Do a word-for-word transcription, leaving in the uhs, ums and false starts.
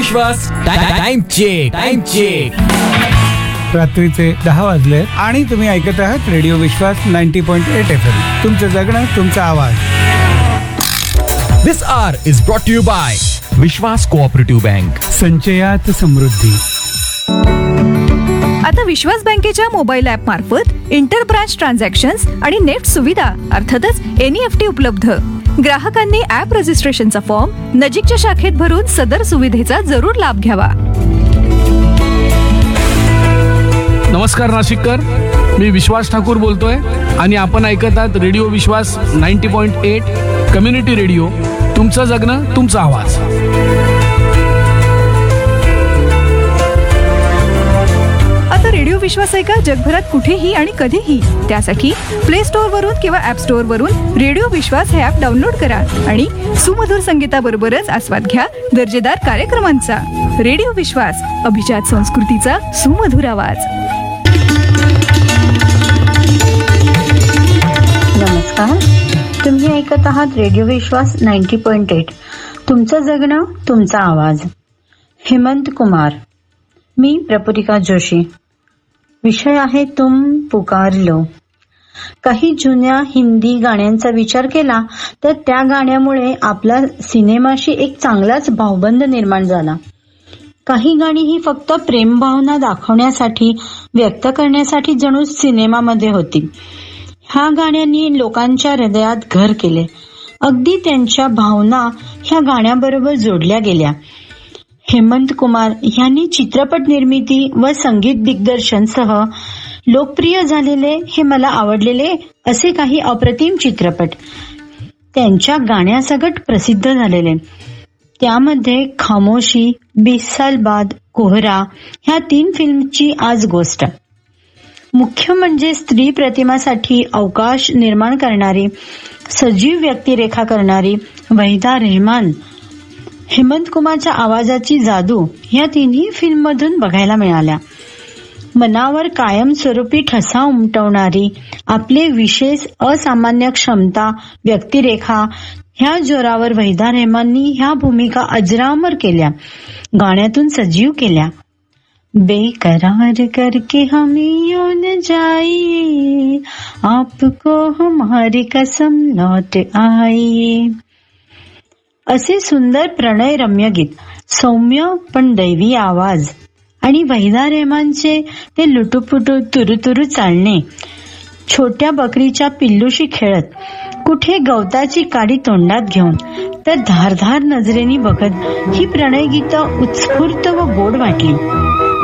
विश्वास time check time check रात्रीचे दहा वाजले आणि तुम्ही ऐकत आहात रेडिओ विश्वास नव्वद पॉइंट आठ एफ एम. तुमचं जगणं तुमचा आवाज. दिस R is brought you bye Vishwas cooperative bank. संचयात समृद्धी. आता विश्वास बँकेच्या मोबाईल ऍप मार्फत इंटर ब्रांच ट्रान्झॅक्शन्स आणि नेफ्ट सुविधा अर्थातच एनईएफटी उपलब्ध. ग्राहकांनी ऍप रजिस्ट्रेशनचा फॉर्म नजीकच्या शाखेत भरून सदर सुविधेचा जरूर लाभ घ्यावा. नमस्कार नाशिककर, मी विश्वास ठाकूर बोलतोय आणि आपण ऐकत आहात रेडिओ विश्वास नव्वद पॉइंट आठ कम्युनिटी रेडिओ. तुमचं जगणं तुमचा आवाज. आता रेडिओ विश्वास ऐका जगभरात कुठेही आणि कधीही. त्यासाठी प्ले स्टोअर वरून किंवा ऍप स्टोअर वरून रेडिओ विश्वास हे ऍप डाउनलोड करा आणि सुमधुर संगीताबरोबरच आस्वाद घ्या दर्जेदार कार्यक्रमांचा. रेडिओ विश्वास, अभिजात संस्कृतीचा सुमधुर आवाज. नमस्कार, तुम्ही ऐकत आहात रेडिओ विश्वास नव्वद पॉइंट आठ. तुमचं जगणं तुमचा आवाज. हेमंत कुमार. मी प्रपुरिका जोशी. विषय आहे तुम पुकार लो. काही जुन्या हिंदी गाण्यांचा विचार केला तर त्या गाण्यामुळे आपला सिनेमाशी एक चांगलाच भावबंध निर्माण झाला. काही गाणी ही फक्त प्रेमभावना दाखवण्यासाठी, व्यक्त करण्यासाठी जणू सिनेमामध्ये होती. ह्या गाण्यांनी लोकांच्या हृदयात घर केले. अगदी त्यांच्या भावना ह्या गाण्याबरोबर जोडल्या गेल्या. हेमंत कुमार यांनी चित्रपट निर्मिती व संगीत दिग्दर्शन सह लोकप्रिय झालेले हे मला आवडलेले असे काही अप्रतिम चित्रपट त्यांच्या गाण्यासकट प्रसिद्ध झालेले. त्यामध्ये खामोशी, बीस साल बाद, कोहरा ह्या तीन फिल्मची आज गोष्ट. मुख्य म्हणजे स्त्री प्रतिमासाठी अवकाश निर्माण करणारी, सजीव व्यक्तिरेखा करणारी वहिदा रेहमान. हेमंत कुमारच्या आवाजाची जादू या तिन्ही फिल्ममधून बघायला मिळाल्या. मनावर कायमस्वरूपी ठसा उमटवणारी, आपले विशेष असामान्य क्षमता, व्यक्तिरेखा ह्या जोरावर वहिदा रेहमाननी ह्या भूमिका अजरामर केल्या, गाण्यातून सजीव केल्या. बेकरार करके हम यूं न जाइए, आपको हमारी कसम लौट आइए असे सुंदर प्रणय रम्य गीत, सौम्य पण दैवी आवाज आणि वहिदा रेहमानचे ते लुटुपुटू तुरुतुरु चालणे, छोट्या बकरीच्या पिल्लूशी खेळत, कुठे गवताची काडी तोंडात घेऊन तर धारधार नजरेनी बघत ही प्रणय गीतं उत्स्फूर्त व गोड वाटली.